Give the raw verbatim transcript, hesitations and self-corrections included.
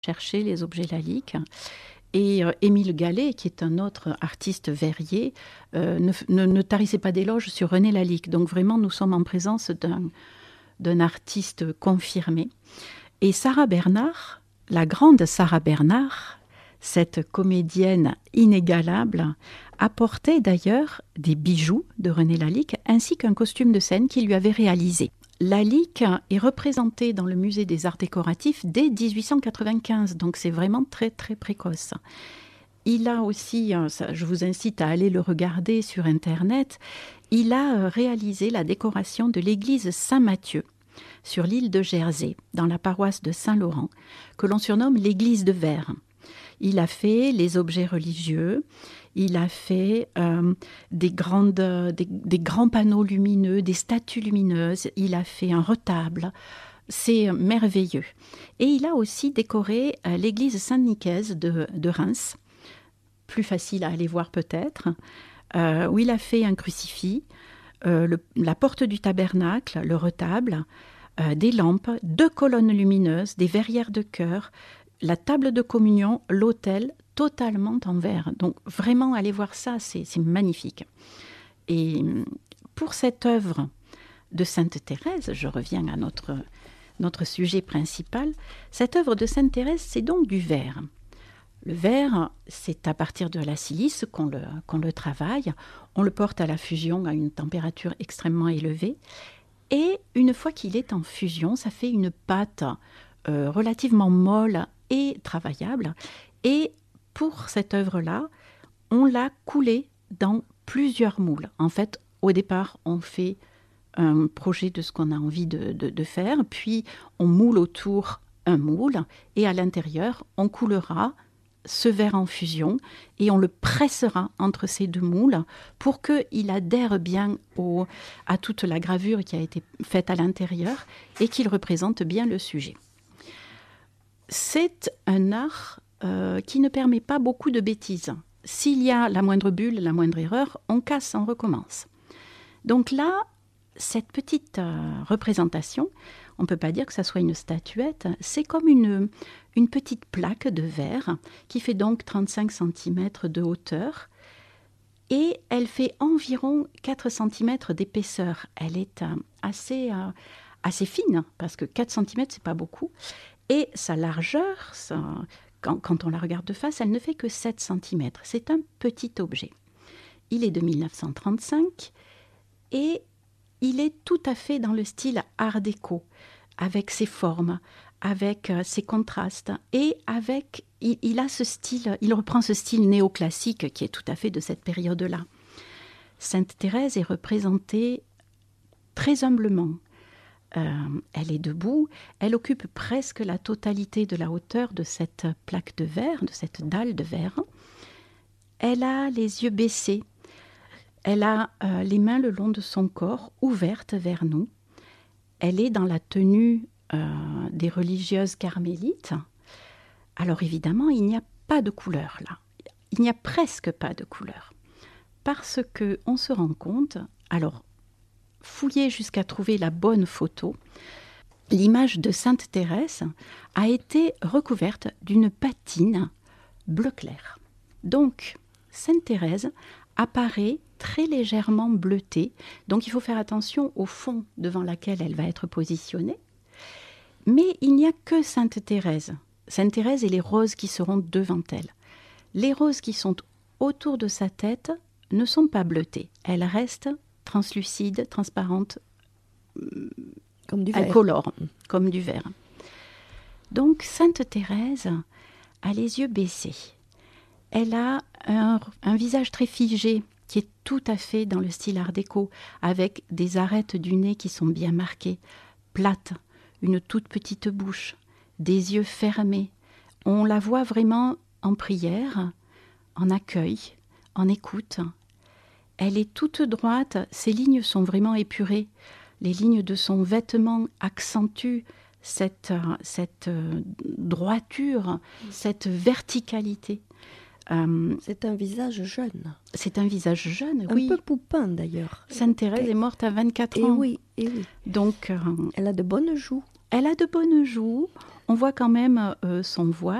chercher les objets Lalique. Et euh, Émile Gallet, qui est un autre artiste verrier, euh, ne, ne, ne tarissait pas d'éloges sur René Lalique. Donc vraiment, nous sommes en présence d'un, d'un artiste confirmé. Et Sarah Bernard, la grande Sarah Bernard, cette comédienne inégalable, apportait d'ailleurs des bijoux de René Lalique ainsi qu'un costume de scène qu'il lui avait réalisé. Lalique est représenté dans le musée des arts décoratifs dès dix-huit cent quatre-vingt-quinze, donc c'est vraiment très très précoce. Il a aussi, je vous incite à aller le regarder sur internet, il a réalisé la décoration de l'église Saint-Mathieu sur l'île de Jersey, dans la paroisse de Saint-Laurent, que l'on surnomme l'église de verre. Il a fait les objets religieux, il a fait euh, des, grandes, des, des grands panneaux lumineux, des statues lumineuses, il a fait un retable, c'est merveilleux. Et il a aussi décoré euh, l'église Saint-Nicaise de, de Reims, plus facile à aller voir peut-être, euh, où il a fait un crucifix, euh, le, la porte du tabernacle, le retable, euh, des lampes, deux colonnes lumineuses, des verrières de chœur, la table de communion, l'autel, totalement en verre. Donc vraiment, allez voir ça, c'est, c'est magnifique. Et pour cette œuvre de Sainte Thérèse, je reviens à notre, notre sujet principal, cette œuvre de Sainte Thérèse, c'est donc du verre. Le verre, c'est à partir de la silice qu'on le, qu'on le travaille. On le porte à la fusion à une température extrêmement élevée. Et une fois qu'il est en fusion, ça fait une pâte euh, relativement molle et travaillable. Et pour cette œuvre-là, on l'a coulée dans plusieurs moules. En fait, au départ, on fait un projet de ce qu'on a envie de, de, de faire, puis on moule autour un moule, et à l'intérieur, on coulera ce verre en fusion, et on le pressera entre ces deux moules pour qu'il adhère bien au, à toute la gravure qui a été faite à l'intérieur, et qu'il représente bien le sujet. C'est un art euh, qui ne permet pas beaucoup de bêtises. S'il y a la moindre bulle, la moindre erreur, on casse, on recommence. Donc là, cette petite euh, représentation, on ne peut pas dire que ça soit une statuette, c'est comme une, une petite plaque de verre qui fait donc trente-cinq centimètres de hauteur et elle fait environ quatre centimètres d'épaisseur. Elle est euh, assez, euh, assez fine parce que quatre centimètres, c'est pas beaucoup. Et sa largeur, ça, quand, quand on la regarde de face, elle ne fait que sept centimètres. C'est un petit objet. Il est de mille neuf cent trente-cinq et il est tout à fait dans le style art déco, avec ses formes, avec euh, ses contrastes et avec, il, il a ce style, il reprend ce style néoclassique qui est tout à fait de cette période-là. Sainte Thérèse est représentée très humblement. Euh, elle est debout, elle occupe presque la totalité de la hauteur de cette plaque de verre, de cette dalle de verre. Elle a les yeux baissés, elle a euh, les mains le long de son corps, ouvertes vers nous. Elle est dans la tenue euh, des religieuses carmélites. Alors évidemment, il n'y a pas de couleur là. Il n'y a presque pas de couleur. Parce qu'on se rend compte, alors fouiller jusqu'à trouver la bonne photo, l'image de Sainte Thérèse a été recouverte d'une patine bleu clair. Donc, Sainte Thérèse apparaît très légèrement bleutée, donc il faut faire attention au fond devant lequel elle va être positionnée. Mais il n'y a que Sainte Thérèse. Sainte Thérèse et les roses qui seront devant elle. Les roses qui sont autour de sa tête ne sont pas bleutées. Elles restent translucides, transparentes, comme du verre. incolores, comme du verre. Donc Sainte Thérèse a les yeux baissés. Elle a un, un visage très figé, qui est tout à fait dans le style art déco, avec des arêtes du nez qui sont bien marquées, plates, une toute petite bouche, des yeux fermés. On la voit vraiment en prière, en accueil, en écoute. Elle est toute droite, ses lignes sont vraiment épurées. Les lignes de son vêtement accentuent cette, cette droiture, cette verticalité. Euh, c'est un visage jeune. C'est un visage jeune, un oui. Un peu poupin d'ailleurs. Sainte Thérèse est morte à vingt-quatre et ans. Oui, et oui. Donc, euh, elle a de bonnes joues. Elle a de bonnes joues. on voit quand même euh, son voile.